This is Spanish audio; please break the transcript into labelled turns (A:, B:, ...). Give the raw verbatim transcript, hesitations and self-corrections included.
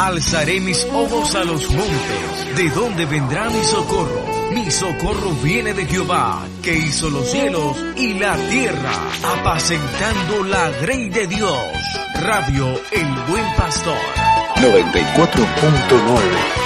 A: Alzaré mis ojos a los montes, ¿de dónde vendrá mi socorro? Mi socorro viene de Jehová, que hizo los cielos y la tierra, apacentando la grey de Dios. Radio El Buen Pastor
B: noventa y cuatro punto nueve